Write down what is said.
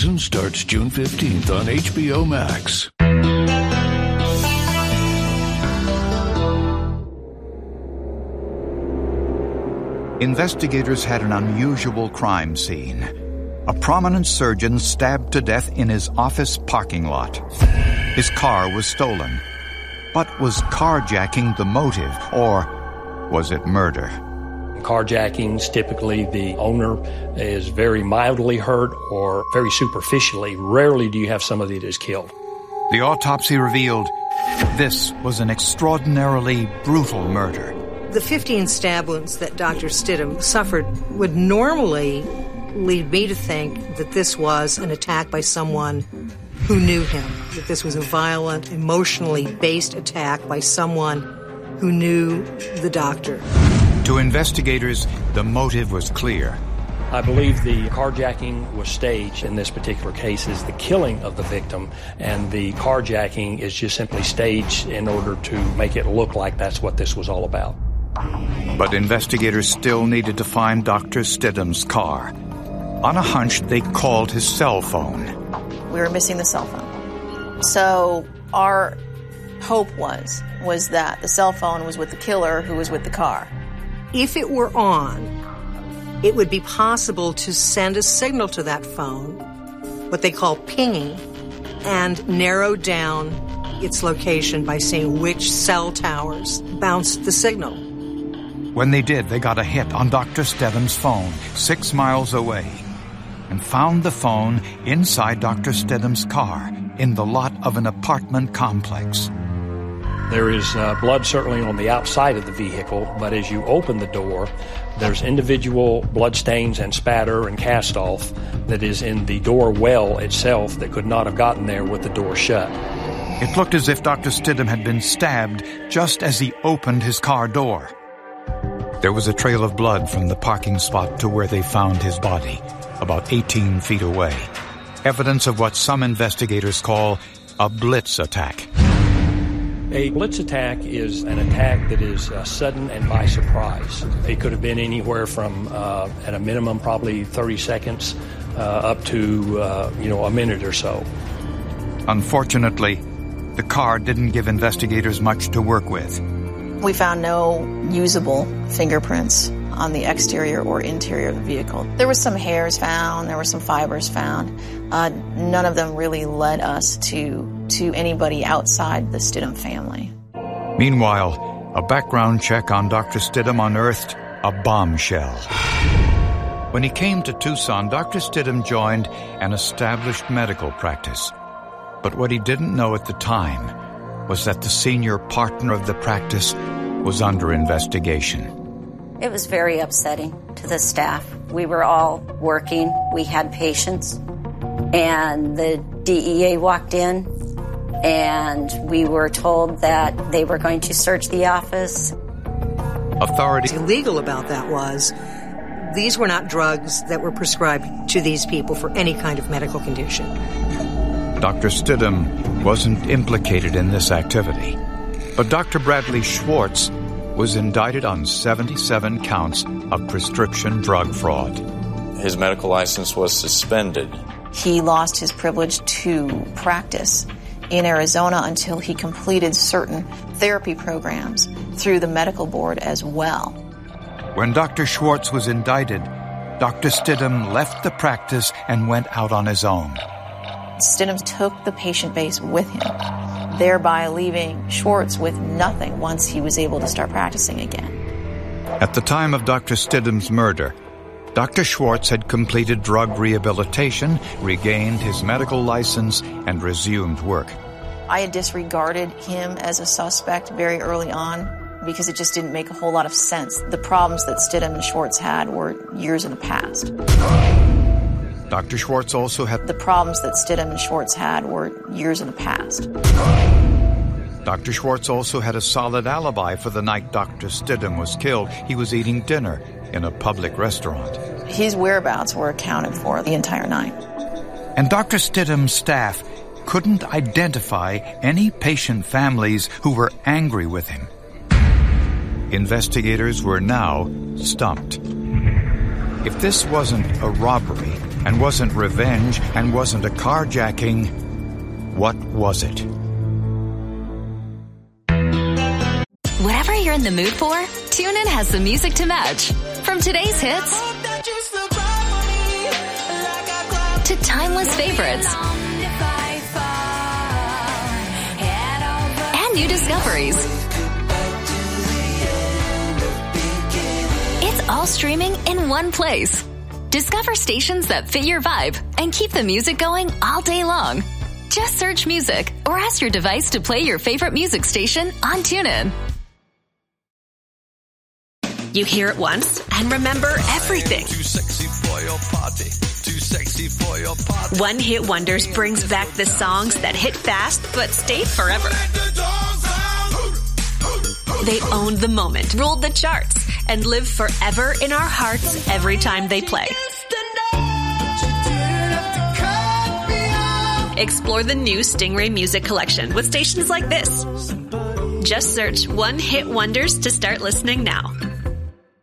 season starts June 15th on HBO Max. Investigators had an unusual crime scene. A prominent surgeon stabbed to death in his office parking lot. His car was stolen. But was carjacking the motive, or was it murder? Carjackings, typically the owner is very mildly hurt or very superficially. Rarely do you have somebody that is killed. The autopsy revealed this was an extraordinarily brutal murder. The 15 stab wounds that Dr. Stidham suffered would normally lead me to think that this was an attack by someone who knew him, that this was a violent, emotionally based attack by someone who knew the doctor. To investigators, the motive was clear. I believe the carjacking was staged in this particular case is the killing of the victim, and the carjacking is just simply staged in order to make it look like that's what this was all about. But investigators still needed to find Dr. Stidham's car. On a hunch, they called his cell phone. We were missing the cell phone. So our hope was that the cell phone was with the killer who was with the car. If it were on, it would be possible to send a signal to that phone, what they call pinging, and narrow down its location by seeing which cell towers bounced the signal. When they did, they got a hit on Dr. Stidham's phone 6 miles away and found the phone inside Dr. Stidham's car in the lot of an apartment complex. There is blood certainly on the outside of the vehicle, but as you open the door, there's individual blood stains and spatter and cast-off that is in the door well itself that could not have gotten there with the door shut. It looked as if Dr. Stidham had been stabbed just as he opened his car door. There was a trail of blood from the parking spot to where they found his body, about 18 feet away. Evidence of what some investigators call a blitz attack. A blitz attack is an attack that is sudden and by surprise. It could have been anywhere from, at a minimum, probably 30 seconds up to, a minute or so. Unfortunately, the car didn't give investigators much to work with. We found no usable fingerprints on the exterior or interior of the vehicle. There were some hairs found, there were some fibers found. None of them really led us to anybody outside the Stidham family. Meanwhile, a background check on Dr. Stidham unearthed a bombshell. When he came to Tucson, Dr. Stidham joined an established medical practice. But what he didn't know at the time was that the senior partner of the practice was under investigation. It was very upsetting to the staff. We were all working. We had patients. And the DEA walked in, and we were told that they were going to search the office. Authorities What's illegal about that was these were not drugs that were prescribed to these people for any kind of medical condition. Dr. Stidham wasn't implicated in this activity, but Dr. Bradley Schwartz was indicted on 77 counts of prescription drug fraud. His medical license was suspended. He lost his privilege to practice in Arizona until he completed certain therapy programs through the medical board as well. When Dr. Schwartz was indicted, Dr. Stidham left the practice and went out on his own. Stidham took the patient base with him, thereby leaving Schwartz with nothing once he was able to start practicing again. At the time of Dr. Stidham's murder, Dr. Schwartz had completed drug rehabilitation, regained his medical license, and resumed work. I had disregarded him as a suspect very early on because it just didn't make a whole lot of sense. The problems that Stidham and Schwartz had were years in the past. Dr. Schwartz also had... The problems that Stidham and Schwartz had were years in the past. Dr. Schwartz also had a solid alibi for the night Dr. Stidham was killed. He was eating dinner in a public restaurant. His whereabouts were accounted for the entire night. And Dr. Stidham's staff couldn't identify any patient families who were angry with him. Investigators were now stumped. If this wasn't a robbery, and wasn't revenge, and wasn't a carjacking. What was it? Whatever you're in the mood for, TuneIn has the music to match. From today's hits to timeless favorites and new discoveries. It's all streaming in one place. Discover stations that fit your vibe and keep the music going all day long. Just search music or ask your device to play your favorite music station on TuneIn. You hear it once and remember everything. Too sexy for your party. Too sexy for your party. One Hit Wonders brings back the songs that hit fast but stayed forever. They owned the moment, ruled the charts, and live forever in our hearts every time they play. Explore the new Stingray Music Collection with stations like this. Just search One Hit Wonders to start listening now.